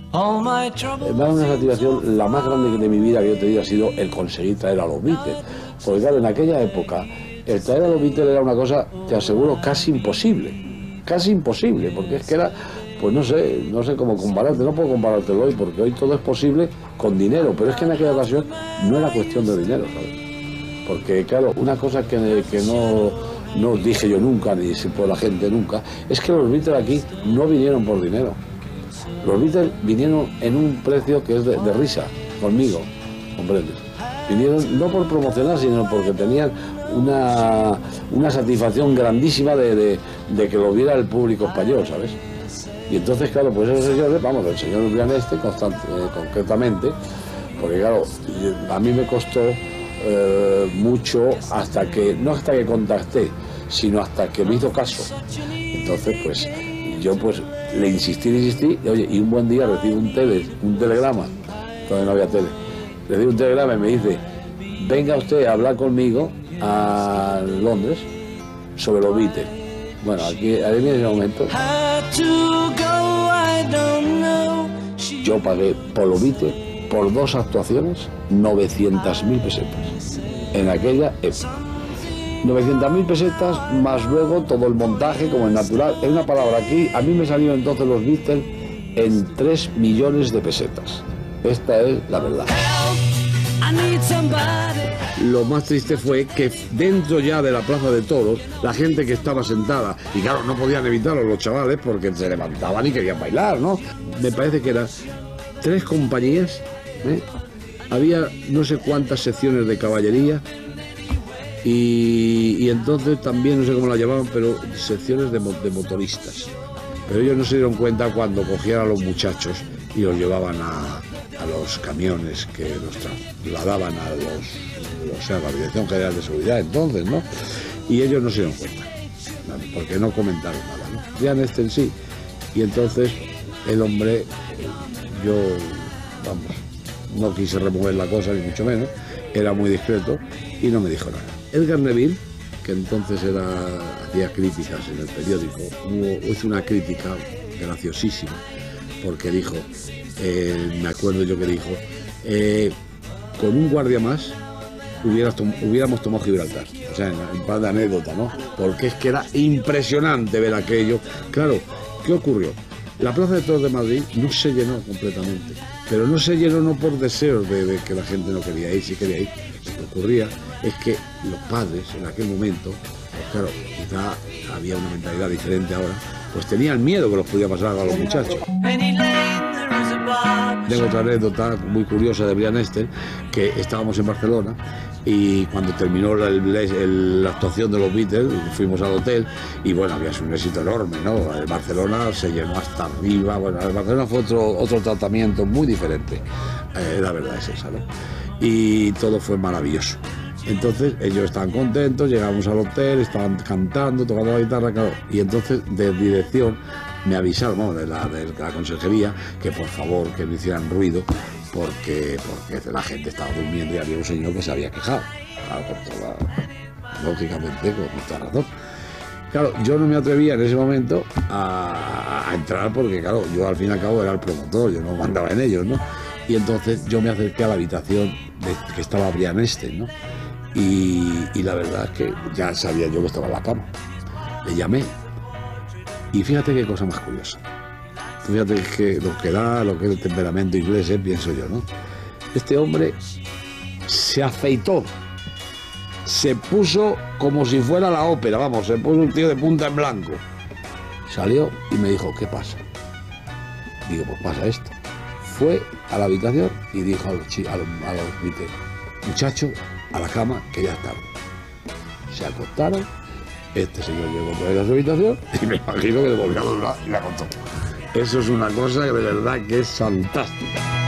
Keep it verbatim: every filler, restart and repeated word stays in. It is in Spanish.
Más una satisfacción, la más grande de mi vida que yo he tenido ha sido el conseguir traer a los Beatles. Porque claro, en aquella época, el traer a los Beatles era una cosa, te aseguro, casi imposible. Casi imposible, porque es que era, pues no sé, no sé cómo compararte, no puedo comparártelo hoy, porque hoy todo es posible con dinero, pero es que en aquella ocasión no era cuestión de dinero, ¿sabes? Porque claro, una cosa que, que no, no dije yo nunca, ni por la gente nunca, es que los Beatles aquí no vinieron por dinero. Los Beatles vinieron en un precio que es de, de risa, conmigo, ¿comprendes? Vinieron no por promocionar, sino porque tenían una, una satisfacción grandísima de, de, de que lo viera el público español, ¿sabes? Y entonces, claro, pues esos señores, vamos, el señor Brian Este, constante, eh, concretamente, porque claro, a mí me costó eh, mucho hasta que, no hasta que contacté, sino hasta que me hizo caso. Entonces, pues, yo pues le insistí, insistí, y oye, y un buen día recibo un tele, un telegrama, todavía no había tele, recibo un telegrama y me dice, venga usted a hablar conmigo a Londres sobre los Beatles. Bueno, aquí, en ese momento, yo pagué por los Beatles, por dos actuaciones, novecientas mil pesetas, en aquella época. novecientas mil pesetas, más luego todo el montaje, como es natural. En una palabra, aquí a mí me salieron entonces los Beatles en tres millones de pesetas. Esta es la verdad. Lo más triste fue que dentro ya de la Plaza de Toros, la gente que estaba sentada, y claro, no podían evitarlo los chavales porque se levantaban y querían bailar, ¿no? Me parece que eran tres compañías, ¿eh? Había no sé cuántas secciones de caballería, Y, y entonces también, no sé cómo la llamaban, pero secciones de, de motoristas. Pero ellos no se dieron cuenta cuando cogían a los muchachos y los llevaban a, a los camiones que los trasladaban a los, o sea, a la Dirección General de Seguridad entonces, ¿no? Y ellos no se dieron cuenta, porque no comentaron nada, ¿no? Ya en este en sí. Y entonces el hombre, yo, vamos, no quise remover la cosa, ni mucho menos, era muy discreto y no me dijo nada. Edgar Neville, que entonces era, hacía críticas en el periódico, hubo, hizo una crítica graciosísima, porque dijo, eh, me acuerdo yo que dijo, eh, con un guardia más hubieras tom hubiéramos tomado Gibraltar. O sea, en, en par de anécdota, ¿no? Porque es que era impresionante ver aquello. Claro, ¿qué ocurrió? La Plaza de Toros de Madrid no se llenó completamente, pero no se llenó no por deseos de, de que la gente no quería ir, sí quería ir. Lo que ocurría es que los padres en aquel momento, pues claro, quizá había una mentalidad diferente ahora, pues tenían miedo que los podía pasar a los muchachos. Tengo otra anécdota muy curiosa de Brian Ester, que estábamos en Barcelona y cuando terminó la, el, el, la actuación de los Beatles fuimos al hotel y bueno, había sido un éxito enorme, ¿no? El Barcelona se llenó hasta arriba, bueno, el Barcelona fue otro, otro tratamiento muy diferente, eh, la verdad es esa, ¿no? Y todo fue maravilloso. Entonces ellos estaban contentos, llegamos al hotel, estaban cantando, tocando la guitarra, claro, y entonces de dirección me avisaron, bueno, de la, de la conserjería, que por favor que no hicieran ruido porque, porque la gente estaba durmiendo y había un señor que se había quejado, claro, por toda, lógicamente, con mucha razón. Claro, yo no me atrevía en ese momento a, a entrar porque, claro, yo al fin y al cabo era el promotor, yo no mandaba en ellos, ¿no? Y entonces yo me acerqué a la habitación de, que estaba Brian Ester, ¿no? Y, y la verdad es que ya sabía yo que estaba en la cama. Le llamé. Y fíjate qué cosa más curiosa. Fíjate que lo que da, lo que es el temperamento inglés, ¿eh? Pienso yo, ¿no? Este hombre se afeitó. Se puso como si fuera la ópera, vamos, se puso un tío de punta en blanco. Salió y me dijo, ¿qué pasa? Digo, pues pasa esto. Fue a la habitación y dijo a los, a los, a los Beatles, muchachos, a la cama, que ya están. Se acostaron, este señor llegó por ahí a su habitación y me imagino que le volvió a hablar y la contó. Eso es una cosa que de verdad que es fantástica.